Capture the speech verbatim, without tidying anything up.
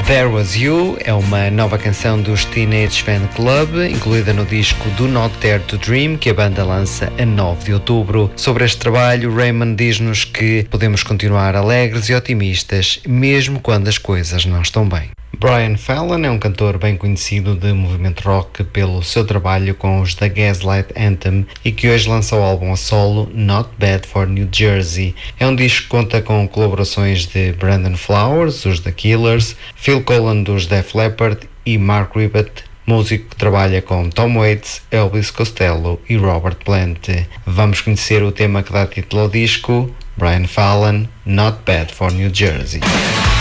There Was You é uma nova canção dos Teenage Fan Club, incluída no disco Do Not Dare to Dream, que a banda lança a nove de outubro. Sobre este trabalho, Raymond diz-nos que podemos continuar alegres e otimistas, mesmo quando as coisas não estão bem. Brian Fallon é um cantor bem conhecido de movimento rock pelo seu trabalho com os The Gaslight Anthem e que hoje lança o álbum a solo Not Bad for New Jersey. É um disco que conta com colaborações de Brandon Flowers, os The Killers, Phil Collen dos Def Leppard e Mark Ribot, músico que trabalha com Tom Waits, Elvis Costello e Robert Plant. Vamos conhecer o tema que dá título ao disco, Brian Fallon, Not Bad for New Jersey.